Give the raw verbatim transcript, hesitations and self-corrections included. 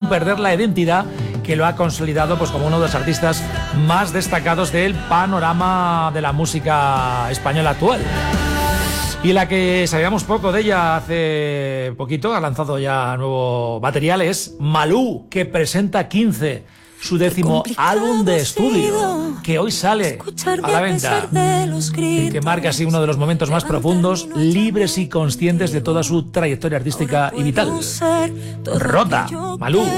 perder la identidad que lo ha consolidado pues como uno de los artistas más destacados del panorama de la música española actual. Y la que sabíamos poco de ella hace poquito, ha lanzado ya nuevo material, es Malú, que presenta quince, su décimo álbum de estudio, que hoy sale a la venta y que marca así uno de los momentos más profundos, libres y conscientes de toda su trayectoria artística y vital. Rota, Malú.